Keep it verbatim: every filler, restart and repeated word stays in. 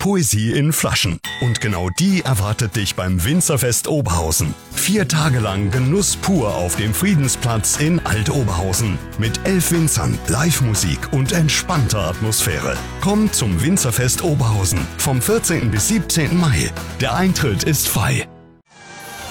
Poesie in Flaschen. Und genau die erwartet dich beim Winzerfest Oberhausen. Vier Tage lang Genuss pur auf dem Friedensplatz in Alt-Oberhausen. Mit elf Winzern, Live-Musik und entspannter Atmosphäre. Komm zum Winzerfest Oberhausen vom vierzehnten bis siebzehnten Mai. Der Eintritt ist frei.